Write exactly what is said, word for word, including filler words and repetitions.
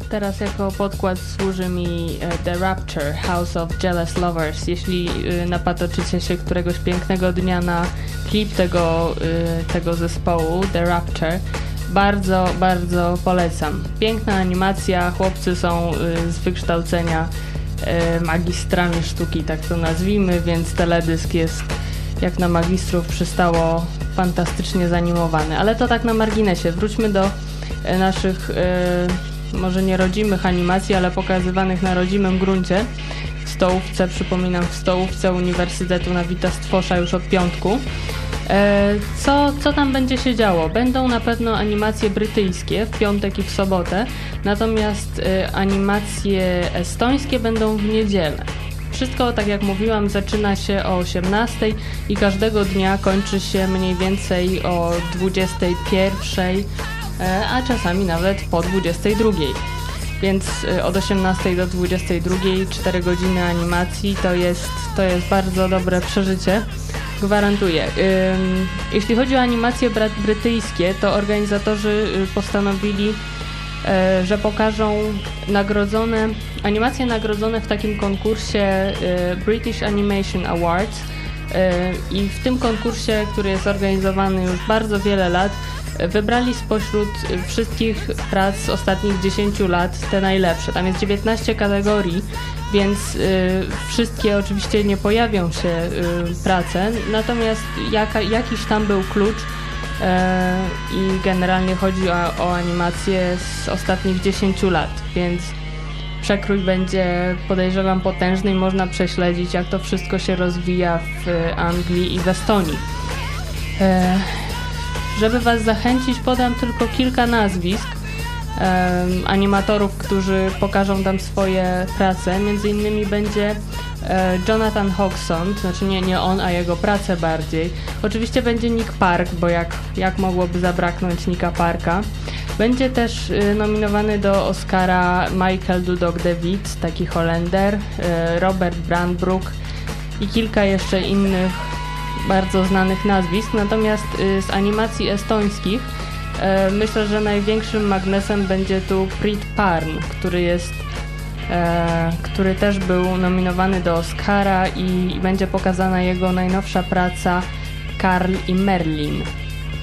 Teraz jako podkład służy mi The Rapture, House of Jealous Lovers. Jeśli napatoczycie się któregoś pięknego dnia na klip tego, tego zespołu, The Rapture, bardzo, bardzo polecam. Piękna animacja, chłopcy są z wykształcenia magistrami sztuki, tak to nazwijmy, więc teledysk jest jak na magistrów przystało fantastycznie zanimowany. Ale to tak na marginesie. Wróćmy do naszych może nie rodzimych animacji, ale pokazywanych na rodzimym gruncie w stołówce, przypominam, w stołówce Uniwersytetu Navita Scotia już od piątku. Co, co tam będzie się działo? Będą na pewno animacje brytyjskie w piątek i w sobotę, natomiast animacje estońskie będą w niedzielę. Wszystko, tak jak mówiłam, zaczyna się o osiemnastej i każdego dnia kończy się mniej więcej o dwudziestej pierwszej, a czasami nawet po dwudziestej drugiej. Więc od osiemnastej do dwudziestej drugiej cztery godziny animacji to jest, to jest bardzo dobre przeżycie. Gwarantuję. Jeśli chodzi o animacje brytyjskie, to organizatorzy postanowili, że pokażą nagrodzone, animacje nagrodzone w takim konkursie British Animation Awards i w tym konkursie, który jest organizowany już bardzo wiele lat, wybrali spośród wszystkich prac z ostatnich dziesięciu lat te najlepsze. Tam jest dziewiętnaście kategorii, więc y, wszystkie oczywiście nie pojawią się y, prace, natomiast jaka, jakiś tam był klucz y, i generalnie chodzi o, o animacje z ostatnich dziesięciu lat, więc przekrój będzie, podejrzewam, potężny i można prześledzić, jak to wszystko się rozwija w Anglii i w Estonii. Y, Żeby Was zachęcić, podam tylko kilka nazwisk um, animatorów, którzy pokażą tam swoje prace. Między innymi będzie e, Jonathan Hodgson, znaczy nie, nie on, a jego prace bardziej. Oczywiście będzie Nick Park, bo jak, jak mogłoby zabraknąć Nicka Parka. Będzie też e, nominowany do Oscara Michael Dudok-de Wit, taki Holender, e, Robert Brandbrook i kilka jeszcze innych bardzo znanych nazwisk, natomiast y, z animacji estońskich y, myślę, że największym magnesem będzie tu Prit Parn, który jest y, który też był nominowany do Oscara i, i będzie pokazana jego najnowsza praca Karl i Merlin.